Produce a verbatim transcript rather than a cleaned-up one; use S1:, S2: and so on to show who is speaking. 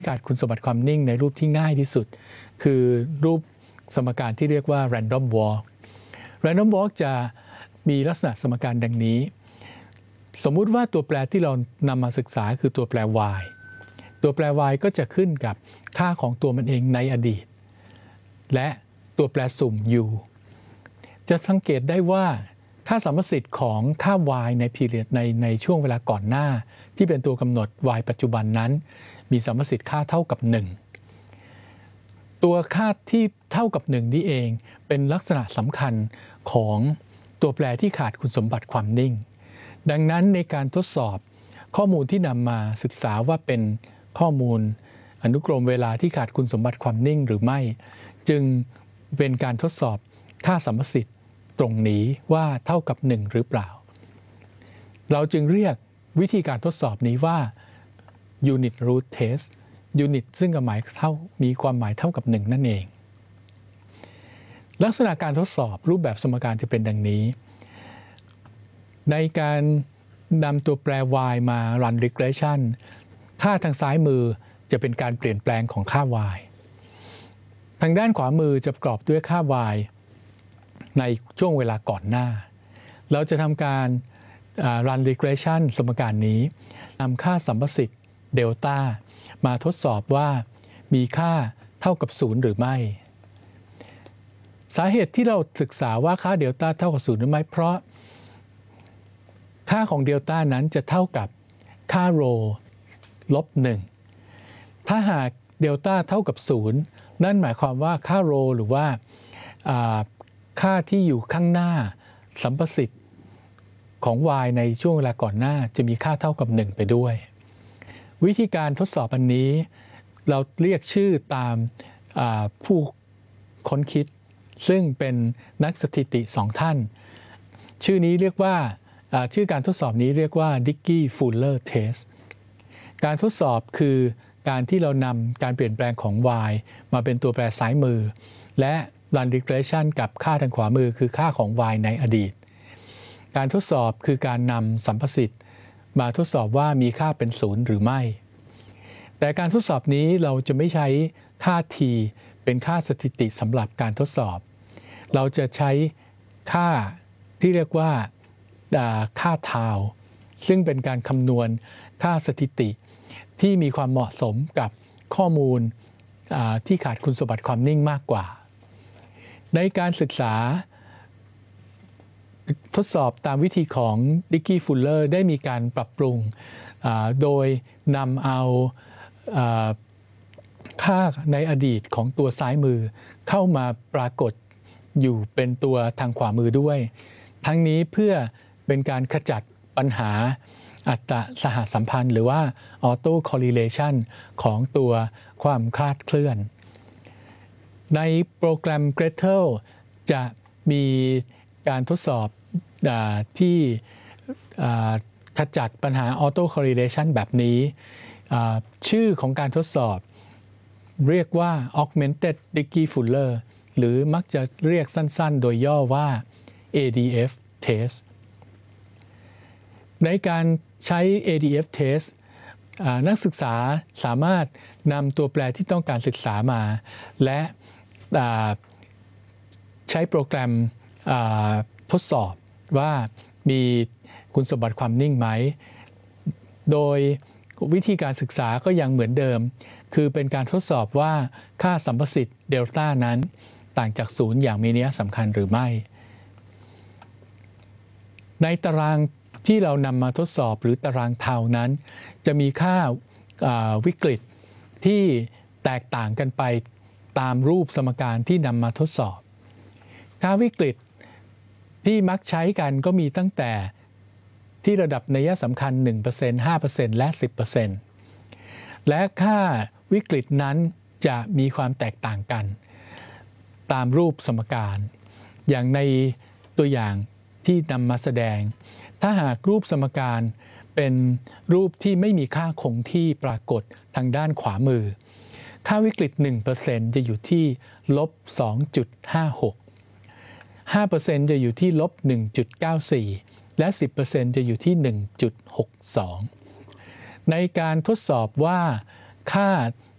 S1: การคุณสมบัติความนิ่งในรูปที่ง่ายที่สุดคือรูปสมการที่เรียกว่า random walk random walk จะมีลักษณะสมการดังนี้สมมุติว่าตัวแปรที่เรานำมาศึกษาคือตัวแปร y ตัวแปร y ก็จะขึ้นกับค่าของตัวมันเองในอดีตและตัวแปรสุ่ม u จะสังเกตได้ว่าค่าสัมประสิทธิ์ของค่า y ใน period ในในช่วงเวลาก่อนหน้าที่เป็นตัวกำหนด y ปัจจุบันนั้นมีสัมประสิทธิ์ค่าเท่ากับหนึ่งตัวค่าที่เท่ากับหนึ่งนี้เองเป็นลักษณะสำคัญของตัวแปรที่ขาดคุณสมบัติความนิ่งดังนั้นในการทดสอบข้อมูลที่นำมาศึกษาว่าเป็นข้อมูลอนุกรมเวลาที่ขาดคุณสมบัติความนิ่งหรือไม่จึงเป็นการทดสอบค่าสัมประสิทธิ์ตรงนี้ว่าเท่ากับหนึ่งหรือเปล่าเราจึงเรียกวิธีการทดสอบนี้ว่า unit root test unit ซึ่งหมายเท่ามีความหมายเท่ากับหนึ่งนั่นเองลักษณะการทดสอบรูปแบบสมการจะเป็นดังนี้ในการนำตัวแปร y มา run regression ค่าทางซ้ายมือจะเป็นการเปลี่ยนแปลงของค่า y ทางด้านขวามือจะประกอบด้วยค่า y ในช่วงเวลาก่อนหน้าเราจะทำการ run regression สมการนี้นำค่าสัมประสิทธิ์เดลต้ามาทดสอบว่ามีค่าเท่ากับศูนย์หรือไม่สาเหตุที่เราศึกษาว่าค่าเดลต้าเท่ากับศูนย์หรือไม่เพราะค่าของเดลต้านั้นจะเท่ากับค่าโรลบหนึ่งถ้าหากเดลต้าเท่ากับศูนย์นั่นหมายความว่าค่าโรหรือว่าค่าที่อยู่ข้างหน้าสัมประสิทธิ์ของ y ในช่วงเวลาก่อนหน้าจะมีค่าเท่ากับหนึ่งไปด้วยวิธีการทดสอบอันนี้เราเรียกชื่อตามผู้ค้นคิดซึ่งเป็นนักสถิติสองท่านชื่อนี้เรียกว่าชื่อการทดสอบนี้เรียกว่า Dickey-Fuller Test การทดสอบคือการที่เรานำการเปลี่ยนแปลงของ y มาเป็นตัวแปรซ้ายมือและ run regression กับค่าทางขวามือคือค่าของ y ในอดีตการทดสอบคือการนำสัมประสิทธิ์มาทดสอบว่ามีค่าเป็นศูนย์หรือไม่แต่การทดสอบนี้เราจะไม่ใช้ค่า t เป็นค่าสถิติสำหรับการทดสอบเราจะใช้ค่าที่เรียกว่าค่าทาวซึ่งเป็นการคำนวณค่าสถิติที่มีความเหมาะสมกับข้อมูลที่ขาดคุณสมบัติความนิ่งมากกว่าในการศึกษาทดสอบตามวิธีของ Dickey-Fuller ได้มีการปรับปรุงโดยนำเอาค่าในอดีตของตัวซ้ายมือเข้ามาปรากฏอยู่เป็นตัวทางขวามือด้วยทั้งนี้เพื่อเป็นการขจัดปัญหาอัตราสหสัมพันธ์หรือว่า auto correlation ของตัวความคลาดเคลื่อนในโปรแกรม Gretel จะมีการทดสอบที่ขจัดปัญหา auto correlation แบบนี้ชื่อของการทดสอบเรียกว่า augmented Dickey-Fuller หรือมักจะเรียกสั้นๆโดยย่อว่า เอ ดี เอฟ test ในการใช้ เอ ดี เอฟ test นักศึกษาสามารถนำตัวแปรที่ต้องการศึกษามาและใช้โปรแกรมทดสอบว่ามีคุณสมบัติความนิ่งไหมโดยวิธีการศึกษาก็ยังเหมือนเดิมคือเป็นการทดสอบว่าค่าสัมประสิทธิ์เดลต้านั้นต่างจากศูนย์อย่างมีนัยสำคัญหรือไม่ในตารางที่เรานำมาทดสอบหรือตารางเทานั้นจะมีค่าวิกฤตที่แตกต่างกันไปตามรูปสมการที่นำมาทดสอบค่าวิกฤตที่มักใช้กันก็มีตั้งแต่ที่ระดับนัยสำคัญ หนึ่งเปอร์เซ็นต์ ห้าเปอร์เซ็นต์ และ สิบเปอร์เซ็นต์ และค่าวิกฤตนั้นจะมีความแตกต่างกันตามรูปสมการอย่างในตัวอย่างที่นำมาแสดงถ้าหากรูปสมการเป็นรูปที่ไม่มีค่าคงที่ปรากฏทางด้านขวามือค่าวิกฤต หนึ่งเปอร์เซ็นต์ จะอยู่ที่ ลบ สองจุดห้าหก ห้าเปอร์เซ็นต์ จะอยู่ที่ ลบ หนึ่งจุดเก้าสี่ และ สิบเปอร์เซ็นต์ จะอยู่ที่ หนึ่งจุดหกสอง ในการทดสอบว่าค่า